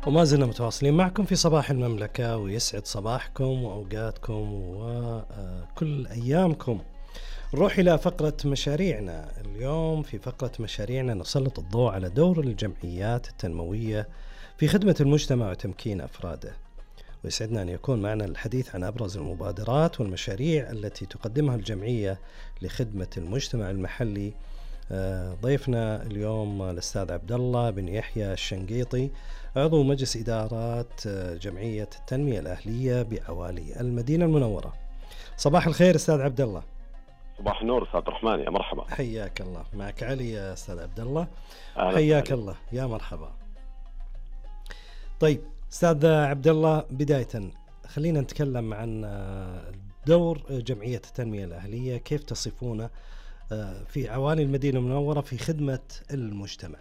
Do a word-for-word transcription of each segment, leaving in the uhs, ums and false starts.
وما زلنا متواصلين معكم في صباح المملكة، ويسعد صباحكم وأوقاتكم وكل أيامكم. نروح إلى فقرة مشاريعنا. اليوم في فقرة مشاريعنا نسلط الضوء على دور الجمعيات التنموية في خدمة المجتمع وتمكين أفراده، ويسعدنا أن يكون معنا الحديث عن أبرز المبادرات والمشاريع التي تقدمها الجمعية لخدمة المجتمع المحلي. ضيفنا اليوم الأستاذ عبد الله بن يحيى الشنقيطي، عضو مجلس إدارات جمعية التنمية الأهلية بعوالي المدينة المنورة. صباح الخير أستاذ عبد الله. صباح النور أستاذ الرحمن، يا مرحبا. حياك الله. معك علي يا أستاذ عبد الله. حياك الله، يا مرحبا. طيب أستاذ عبد الله، بداية خلينا نتكلم عن دور جمعية التنمية الأهلية، كيف تصفونه في عوالي المدينة المنورة في خدمة المجتمع؟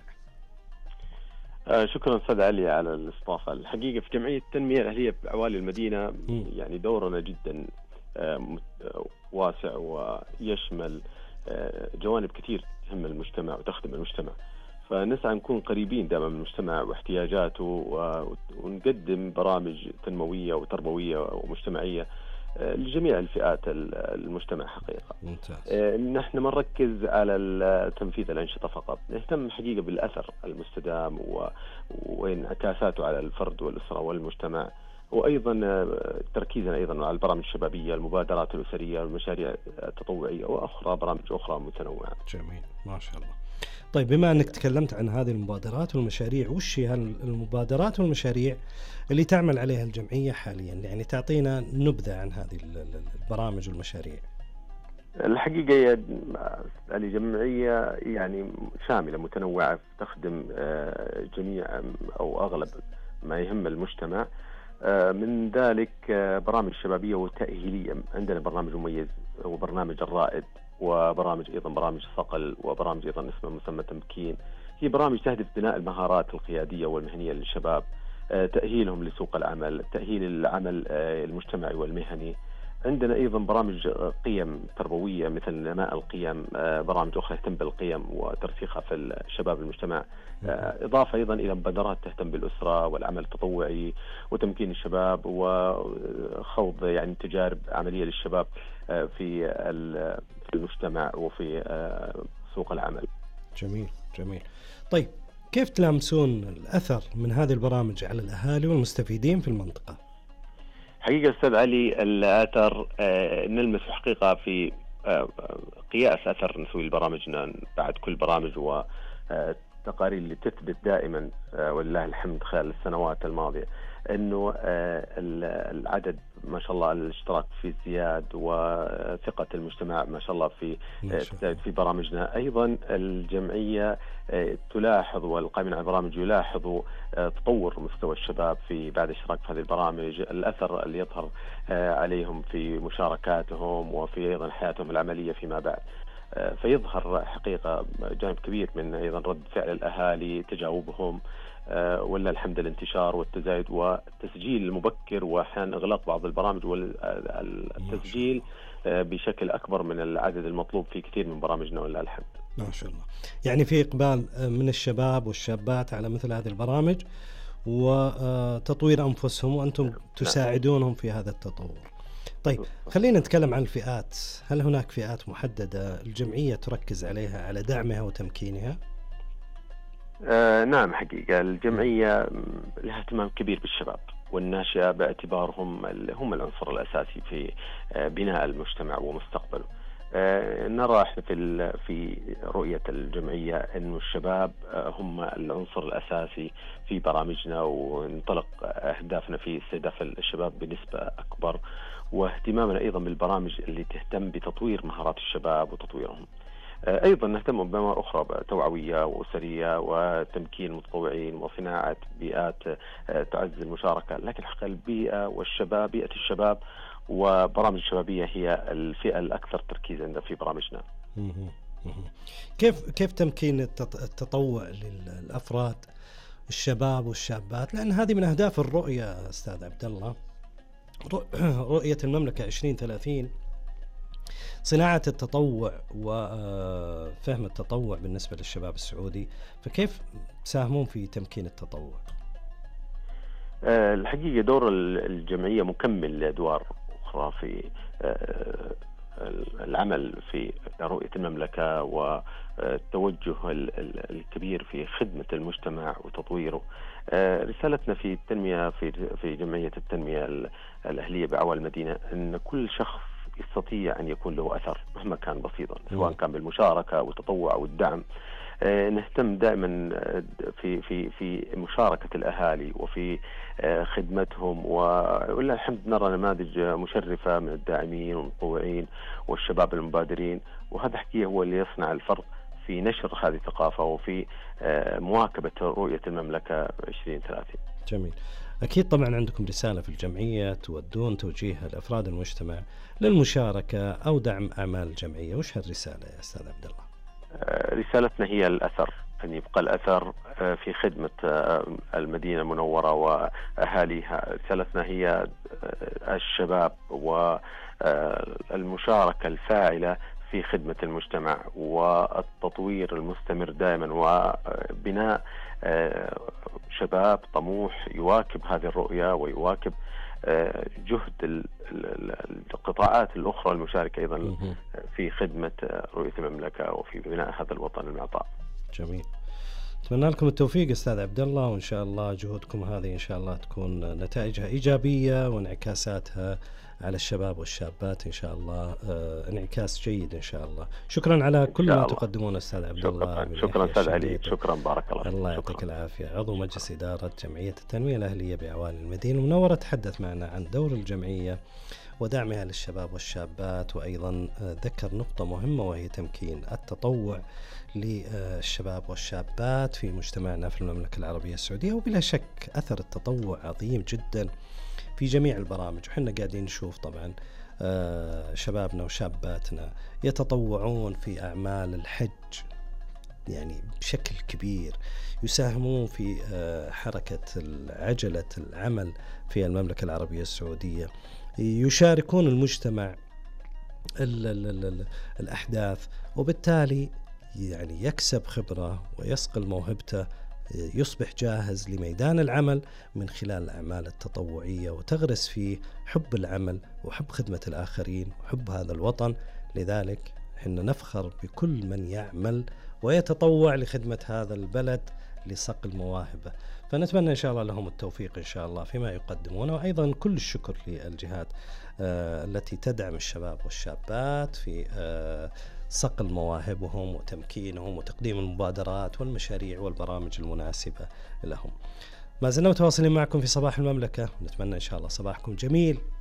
آه شكرا أستاذ علي على الاستضافة. الحقيقة في جمعية التنمية الأهلية بعوالي المدينة م. يعني دورنا جدا آه واسع ويشمل آه جوانب كثير تهم المجتمع وتخدم المجتمع، فنسعى نكون قريبين دائما من المجتمع واحتياجاته ونقدم برامج تنموية وتربوية ومجتمعية لجميع الفئات المجتمع حقيقة. ممتاز. نحن ما نركز على تنفيذ الأنشطة فقط، نهتم حقيقة بالأثر المستدام وانعكاساته على الفرد والأسرة والمجتمع، وأيضا تركيزنا أيضا على البرامج الشبابية، المبادرات الأسرية والمشاريع التطوعية وأخرى برامج أخرى متنوعة. جميل، ما شاء الله. طيب بما أنك تكلمت عن هذه المبادرات والمشاريع، وش هي المبادرات والمشاريع اللي تعمل عليها الجمعية حاليا؟ يعني تعطينا نبذة عن هذه البرامج والمشاريع. الحقيقة الجمعية يعني شاملة متنوعة، تخدم جميع أو أغلب ما يهم المجتمع، من ذلك برامج شبابية وتأهيلية. عندنا برنامج مميز وبرنامج الرائد، وبرامج أيضا برامج صقل، وبرامج أيضا اسمها مسمى تمكين. هي برامج تهدف بناء المهارات القيادية والمهنية للشباب، تأهيلهم لسوق العمل، تأهيل العمل المجتمعي والمهني. عندنا أيضا برامج قيم تربوية مثل نماء القيم، برامج أخرى تهتم بالقيم وترسيخها في الشباب المجتمع، إضافة أيضا إلى مبادرات تهتم بالأسرة والعمل التطوعي وتمكين الشباب وخوض يعني تجارب عملية للشباب في المجتمع وفي سوق العمل. جميل جميل. طيب كيف تلامسون الأثر من هذه البرامج على الأهالي والمستفيدين في المنطقة؟ حقيقة أستاذ علي، الأثر آه نلمس حقيقة في آه قياس أثر نسوي برامجنا بعد كل برامج، والتقارير اللي تثبت دائما آه ولله الحمد خلال السنوات الماضية أنه آه العدد ما شاء الله الاشتراك في زياد، وثقة المجتمع ما شاء الله في آه في برامجنا. أيضا الجمعية آه تلاحظ والقائمين على البرامج يلاحظوا آه تطور مستوى الشباب في بعد اشتراك في هذه البرامج، الأثر اللي يظهر آه عليهم في مشاركاتهم وفي أيضا حياتهم العملية فيما بعد. فيظهر حقيقة جانب كبير من أيضا رد فعل الأهالي، تجاوبهم أه ولا الحمد الانتشار والتزايد والتسجيل المبكر، وأحيانا إغلاق بعض البرامج والتسجيل أه بشكل أكبر من العدد المطلوب في كثير من برامجنا ولا الحمد. ما شاء الله. يعني في إقبال من الشباب والشابات على مثل هذه البرامج وتطوير أنفسهم، وأنتم تساعدونهم في هذا التطور. طيب خلينا نتكلم عن الفئات. هل هناك فئات محددة الجمعية تركز عليها على دعمها وتمكينها؟ آه نعم، حقيقة الجمعية لها اهتمام كبير بالشباب والناشئة، باعتبارهم هم العنصر الأساسي في آه بناء المجتمع ومستقبله. آه نرى في في رؤية الجمعية أن الشباب آه هم العنصر الأساسي في برامجنا، وننطلق أهدافنا في استهداف الشباب بنسبة أكبر، واهتمامنا أيضا بالبرامج اللي تهتم بتطوير مهارات الشباب وتطويرهم. أيضا نهتم بأمور أخرى توعوية وأسرية وتمكين المتطوعين وصناعة بيئات تعزز المشاركة، لكن حق البيئة والشباب، بيئة الشباب وبرامج الشبابية هي الفئة الأكثر تركيزا في برامجنا. كيف كيف تمكين التطوع للأفراد الشباب والشابات؟ لأن هذه من أهداف الرؤية أستاذ عبد الله، رؤية المملكة عشرين ثلاثين، صناعة التطوع وفهم التطوع بالنسبة للشباب السعودي. فكيف تساهمون في تمكين التطوع؟ الحقيقة دور الجمعية مكمل لأدوار أخرى في العمل في رؤية المملكة والتوجه الكبير في خدمة المجتمع وتطويره. رسالتنا في التنمية في في جمعية التنمية الأهلية بعوال المدينة أن كل شخص يستطيع أن يكون له أثر مهما كان بسيطا، سواء كان بالمشاركة والتطوع والدعم. نهتم دائما في في في مشاركة الأهالي وفي خدمتهم، ولله الحمد نرى نماذج مشرفة من الداعمين والمتطوعين والشباب المبادرين، وهذا حقيقة هو اللي يصنع الفرق في نشر هذه الثقافة وفي مواكبة رؤية المملكة عشرين ثلاثين. جميل. أكيد طبعا عندكم رسالة في الجمعية تودون توجيهها لأفراد المجتمع للمشاركة أو دعم أعمال الجمعية، وش هالرسالة يا أستاذ عبد الله؟ رسالتنا هي الأثر، أن يبقى الأثر في خدمة المدينة المنورة وأهاليها. رسالتنا هي الشباب والمشاركة الفاعلة في خدمة المجتمع والتطوير المستمر دائما، وبناء شباب طموح يواكب هذه الرؤية ويواكب جهد القطاعات الأخرى المشاركة أيضا في خدمة رؤية المملكة وفي بناء هذا الوطن المعطاء. جميل. أتمنى لكم التوفيق أستاذ عبد الله، وإن شاء الله جهودكم هذه إن شاء الله تكون نتائجها إيجابية وانعكاساتها على الشباب والشابات إن شاء الله آه انعكاس جيد إن شاء الله. شكرا على كل ما تقدمون أستاذ عبد الله. شكرا أستاذ علي، شكرا بارك الله. الله يعطيك العافية. عضو مجلس إدارة جمعية التنمية الأهلية بعوال المدينة المنورة تحدث معنا عن دور الجمعية ودعمها للشباب والشابات، وأيضا ذكر نقطة مهمة وهي تمكين التطوع للشباب والشابات في مجتمعنا في المملكة العربية السعودية. وبلا شك أثر التطوع عظيم جدا في جميع البرامج، وحنا قاعدين نشوف طبعا شبابنا وشاباتنا يتطوعون في أعمال الحج يعني بشكل كبير، يساهمون في حركة عجلة العمل في المملكة العربية السعودية، يشاركون المجتمع ال ال ال الأحداث، وبالتالي يعني يكسب خبرة ويصقل موهبته، يصبح جاهز لميدان العمل من خلال الأعمال التطوعية، وتغرس فيه حب العمل وحب خدمة الآخرين وحب هذا الوطن. لذلك حنا نفخر بكل من يعمل ويتطوع لخدمة هذا البلد لصقل مواهبه، فنتمنى إن شاء الله لهم التوفيق إن شاء الله فيما يقدمونه. وأيضا كل الشكر للجهات آه التي تدعم الشباب والشابات في آه صقل مواهبهم وتمكينهم وتقديم المبادرات والمشاريع والبرامج المناسبة لهم. ما زلنا متواصلين معكم في صباح المملكة، نتمنى إن شاء الله صباحكم جميل